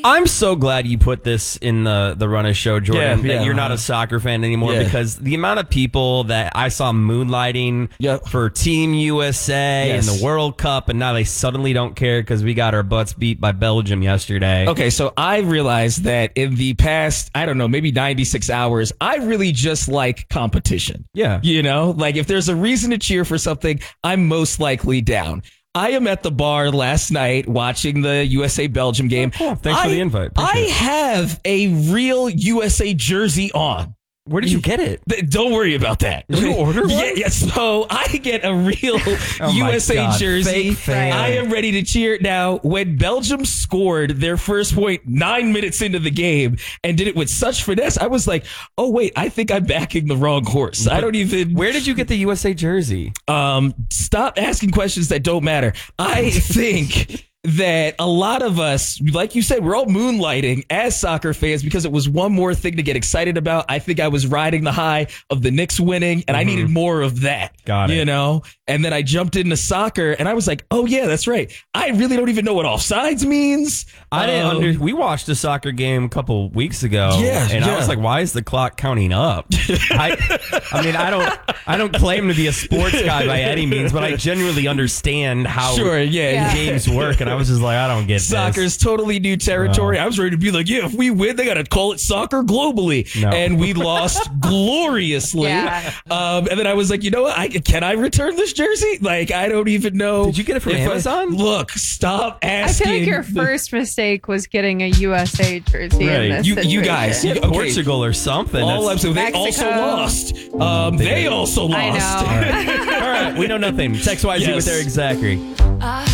I'm so glad you put this in the run of show, Jordan, that you're not a soccer fan anymore, because the amount of people that I saw moonlighting for Team USA in the World Cup, and now they suddenly don't care because we got our butts beat by Belgium yesterday. Okay, so I realized that in the past, I don't know, maybe 96 hours, I really just like competition. Yeah. You know, like if there's a reason to cheer for something, I'm most likely down. I am at the bar last night watching the USA-Belgium game. Oh, cool. Thanks for the invite. I have a real USA jersey on. Where did you get it? Don't worry about that. Did you order one? Yeah, so I get a real USA jersey. Fake fan. I am ready to cheer. Now, when Belgium scored their first point 9 minutes into the game and did it with such finesse, I was like, oh, wait, I think I'm backing the wrong horse. I don't even... Where did you get the USA jersey? Stop asking questions that don't matter. I think... that a lot of us, like you said, we're all moonlighting as soccer fans because it was one more thing to get excited about. I think I was riding the high of the Knicks winning, and I needed more of that. Got it. You know? And then I jumped into soccer, and I was like, oh, yeah, that's right. I really don't even know what offsides means. We watched a soccer game a couple weeks ago, and I was like, why is the clock counting up? I mean, I don't claim to be a sports guy by any means, but I genuinely understand how games work, and I was just like, I don't get this. Soccer's totally new territory. I was ready to be like, yeah, if we win, they got to call it soccer globally. No. And we lost gloriously. Yeah. And then I was like, you know what? Can I return this jersey? Like, I don't even know. Did you get it from Amazon? Look, stop asking. I feel like your first mistake was getting a USA jersey in this situation. You guys. Portugal or something. They also lost. They also lost. I know. All right, we know nothing. Text YZ with Eric Zachary.